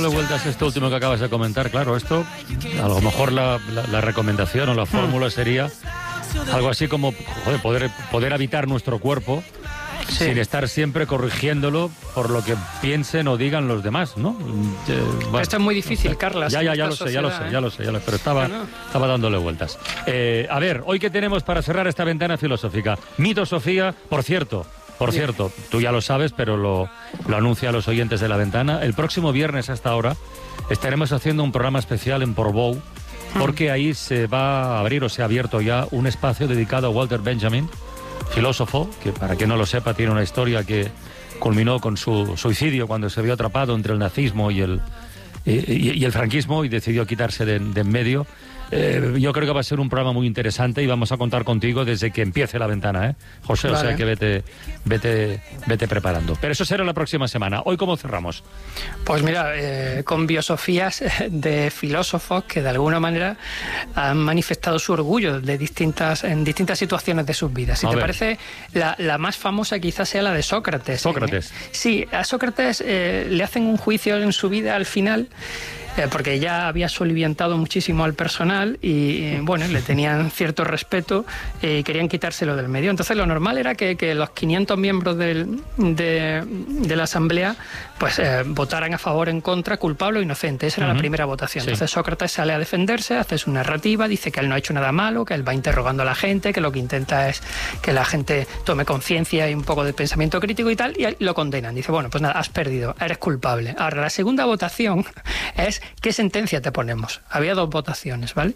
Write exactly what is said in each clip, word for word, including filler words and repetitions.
dándole vueltas a esto último que acabas de comentar, claro, esto, a lo mejor la, la, la recomendación o la fórmula sería algo así como joder, poder, poder habitar nuestro cuerpo sí. sin estar siempre corrigiéndolo por lo que piensen o digan los demás, ¿no? Eh, bueno, esto es muy difícil, Carlas. Ya, ya, ya lo sé, ya lo sé, ya lo sé, ya lo sé, pero estaba, no, no. estaba dándole vueltas. Eh, a ver, hoy que tenemos para cerrar esta ventana filosófica. Mito Sofía, por cierto, por Bien. cierto, tú ya lo sabes, pero lo, lo anuncia a los oyentes de La Ventana. El próximo viernes a esta hora estaremos haciendo un programa especial en Portbou, porque ahí se va a abrir o se ha abierto ya un espacio dedicado a Walter Benjamin, filósofo, que para quien no lo sepa tiene una historia que culminó con su suicidio cuando se vio atrapado entre el nazismo y el, y, y el franquismo y decidió quitarse de, de en medio. Eh, yo creo que va a ser un programa muy interesante y vamos a contar contigo desde que empiece La Ventana, ¿eh, José? Vale. O sea que vete, vete, vete preparando. Pero eso será la próxima semana. ¿Hoy cómo cerramos? Pues mira, eh, con biosofías de filósofos que de alguna manera han manifestado su orgullo de distintas, en distintas situaciones de sus vidas. Si a te ver. parece, la, la más famosa quizás sea la de Sócrates. Sócrates. Eh, sí, a Sócrates eh, le hacen un juicio en su vida al final, Eh, porque ya había soliviantado muchísimo al personal y, eh, bueno, le tenían cierto respeto y eh, querían quitárselo del medio. Entonces lo normal era que, que los quinientos miembros del, de, de la asamblea pues eh, votaran a favor, en contra, culpable o inocente. Esa era uh-huh. la primera votación. Sí. Entonces Sócrates sale a defenderse, hace su narrativa, dice que él no ha hecho nada malo, que él va interrogando a la gente, que lo que intenta es que la gente tome conciencia y un poco de pensamiento crítico y tal, y lo condenan. Dice, bueno, pues nada, has perdido, eres culpable. Ahora, la segunda votación es ¿qué sentencia te ponemos? Había dos votaciones, ¿vale?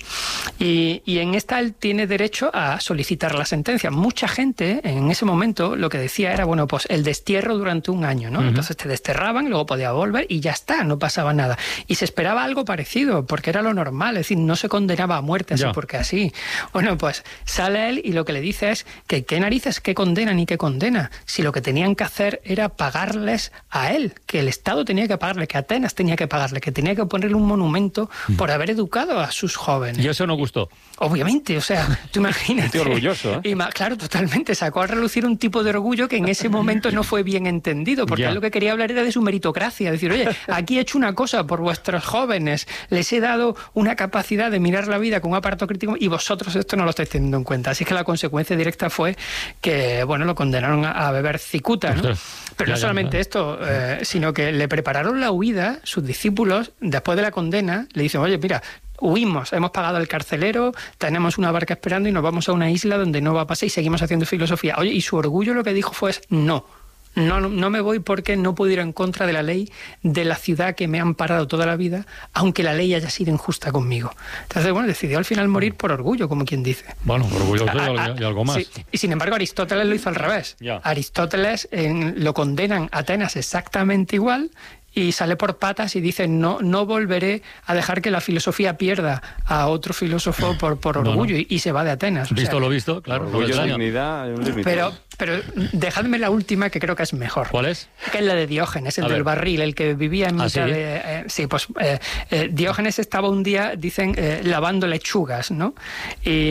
Y, y en esta él tiene derecho a solicitar la sentencia. Mucha gente en ese momento lo que decía era, bueno, pues el destierro durante un año, ¿no? Uh-huh. Entonces te desterraban, luego podía volver y ya está, no pasaba nada. Y se esperaba algo parecido, porque era lo normal, es decir, no se condenaba a muerte así yeah. porque así. Bueno, pues sale él y lo que le dice es que qué narices, qué condena ni qué condena, si lo que tenían que hacer era pagarles a él, que el Estado tenía que pagarle, que Atenas tenía que pagarle, que tenía que ponerle un monumento por haber educado a sus jóvenes. ¿Y eso no gustó? Obviamente, o sea, tú imagínate. Estoy orgulloso, ¿eh? Y, claro, totalmente. Sacó a relucir un tipo de orgullo que en ese momento no fue bien entendido, porque yeah. él lo que quería hablar era de su meritocracia. Decir, oye, aquí he hecho una cosa por vuestros jóvenes, les he dado una capacidad de mirar la vida con un aparato crítico y vosotros esto no lo estáis teniendo en cuenta. Así que la consecuencia directa fue que, bueno, lo condenaron a beber cicuta, ¿no? Pero no solamente esto, eh, sino que le prepararon la huida, sus discípulos, después de la condena, le dicen, oye, mira, huimos, hemos pagado al carcelero, tenemos una barca esperando y nos vamos a una isla donde no va a pasar y seguimos haciendo filosofía. Oye, y su orgullo lo que dijo fue, no, no, no me voy porque no puedo ir en contra de la ley de la ciudad que me ha amparado toda la vida, aunque la ley haya sido injusta conmigo. Entonces, bueno, decidió al final morir por orgullo, como quien dice. Bueno, orgulloso y algo más. Sí. Y sin embargo, Aristóteles lo hizo al revés. Yeah. Aristóteles en, lo condenan a Atenas exactamente igual, y sale por patas y dice, no, no volveré a dejar que la filosofía pierda a otro filósofo por, por orgullo, no, no. Y, y se va de Atenas. Visto o sea, lo visto, claro. Orgullo, dignidad, un límite. Pero, pero dejadme la última, que creo que es mejor. ¿Cuál es? Que es la de Diógenes, el a del ver. barril, el que vivía en ¿Ah, mitad sí? de... Eh, sí, pues eh, eh, Diógenes estaba un día, dicen, eh, lavando lechugas, ¿no? Y...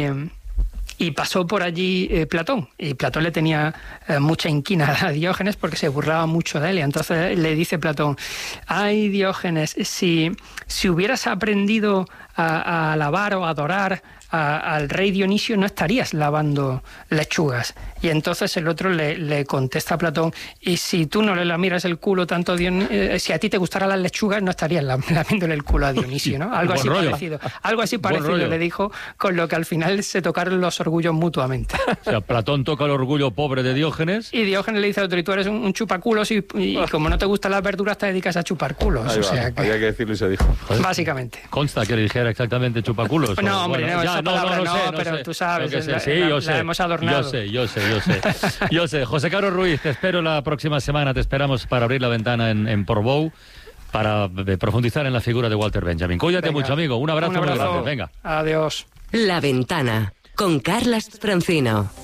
Y pasó por allí eh, Platón, y Platón le tenía eh, mucha inquina a Diógenes porque se burlaba mucho de él, y entonces le dice Platón, ay Diógenes, si, si hubieras aprendido a, a alabar o a adorar a, al rey Dionisio, no estarías lavando lechugas. Y entonces el otro le, le contesta a Platón, y si tú no le la miras el culo tanto, Dion, eh, si a ti te gustaran las lechugas, no estarías lamiéndole el culo a Dionisio, ¿no? Algo así rollo. parecido. Algo así parecido le dijo, con lo que al final se tocaron los orgullos mutuamente. O sea, Platón toca el orgullo pobre de Diógenes. Y Diógenes le dice al otro, y tú eres un, un chupaculos y, y ah. como no te gustan las verduras, te dedicas a chupar culos. Ahí o va, sea que... había que decirlo y se dijo. Básicamente. Consta que le dijera exactamente chupaculos. No, o, hombre, bueno, no, ya, esa no, palabra no, no, no, sé, no pero sé. tú sabes, Yo que sé, la, sí, la, yo la sé. hemos adornado. Yo sé, yo sé, yo sé. Yo sé. José Carlos Ruiz, te espero la próxima semana, te esperamos para abrir la ventana en, en Portbou, para de, profundizar en la figura de Walter Benjamin. Cuídate Venga. mucho, amigo. Un abrazo, Un abrazo. muy grande. Venga. Adiós. La Ventana, con Carlas Francino.